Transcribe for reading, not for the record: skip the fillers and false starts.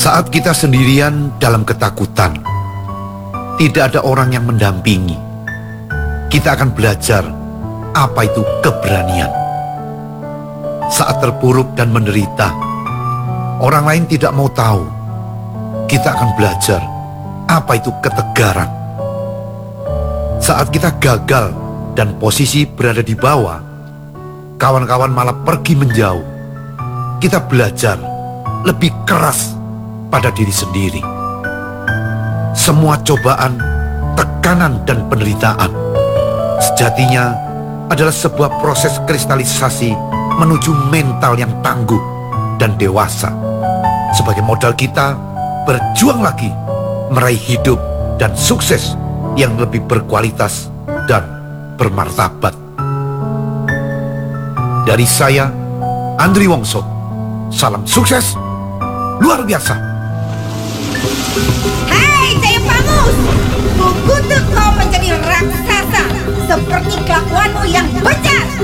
Saat kita sendirian dalam ketakutan, tidak ada orang yang mendampingi. Kita akan belajar apa itu keberanian. Saat terpuruk dan menderita, orang lain tidak mau tahu. Kita akan belajar apa itu ketegaran. Saat kita gagal dan posisi berada di bawah, kawan-kawan malah pergi menjauh. Kita belajar lebih keras pada diri sendiri. Semua cobaan, tekanan, dan penderitaan sejatinya adalah sebuah proses kristalisasi menuju mental yang tangguh dan dewasa. Sebagai modal kita berjuang lagi meraih hidup dan sukses yang lebih berkualitas dan bermartabat. Dari saya, Andri Wongso, salam sukses luar biasa. Hai Jaya Pangus, kukutuk kau menjadi raksasa seperti kelakuanmu yang bejat.